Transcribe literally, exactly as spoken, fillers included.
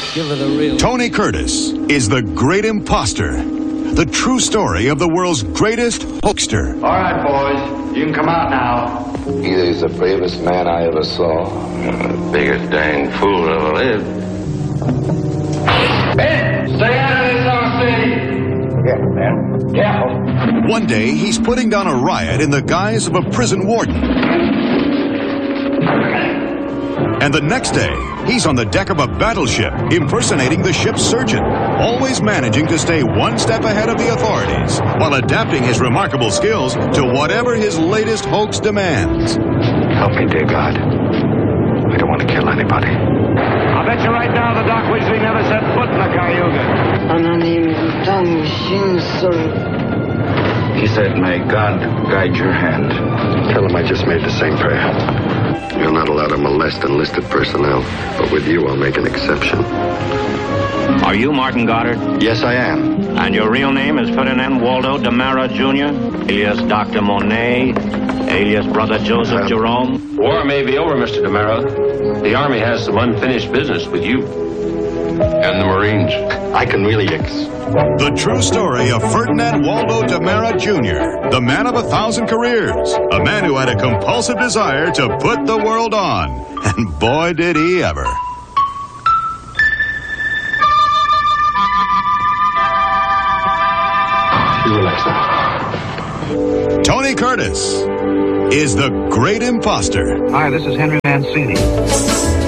Give her the real. Tony Curtis is the great imposter. The true story of the world's greatest hoaxer. All right, boys. You can come out now. Either he's the bravest man I ever saw, or the biggest dang fool ever lived. Ben, stay out of this, I'll see. Careful, man. Careful. One day, he's putting down a riot in the guise of a prison warden. And the next day, he's on the deck of a battleship, impersonating the ship's surgeon, always managing to stay one step ahead of the authorities, while adapting his remarkable skills to whatever his latest hoax demands. Help me, dear God. I don't want to kill anybody. I'll bet you right now the Doc Weasley never set foot in the Cayuga. He said, may God guide your hand. Tell him I just made the same prayer. You're not allowed to molest enlisted personnel, but with you I'll make an exception. Are you Martin Goddard? Yes, I am. And your real name is Ferdinand Waldo Damara Junior, alias Doctor Monet, alias Brother Joseph uh, Jerome? War may be over, Mister Damara. The Army has some unfinished business with you. And the Marines. I can really ex... The true story of Ferdinand Waldo Damara Junior, the man of a thousand careers, a man who had a compulsive desire to put the world on. And boy, did he ever. You relax now. Tony Curtis is the great imposter. Hi, this is Henry Mancini.